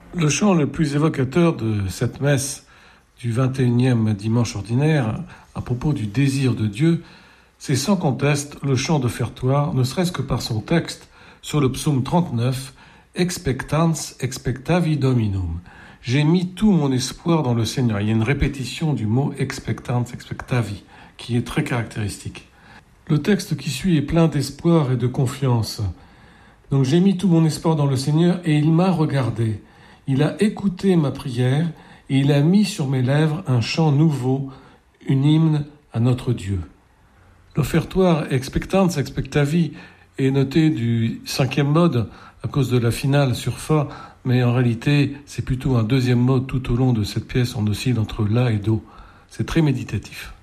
Le chant le plus évocateur de cette messe du 21e dimanche ordinaire, à propos du désir de Dieu, c'est sans conteste le chant d'offertoire, ne serait-ce que par son texte sur le psaume 39, « Expectans expectavi Dominum ». J'ai mis tout mon espoir dans le Seigneur. Il y a une répétition du mot « expectans expectavi » qui est très caractéristique. Le texte qui suit est plein d'espoir et de confiance. Donc j'ai mis tout mon espoir dans le Seigneur et il m'a regardé. Il a écouté ma prière et il a mis sur mes lèvres un chant nouveau, une hymne à notre Dieu. L'offertoire Expectans Expectavi est noté du 5e mode à cause de la finale sur Fa, mais en réalité c'est plutôt un 2e mode tout au long de cette pièce, on oscille entre La et Do. C'est très méditatif.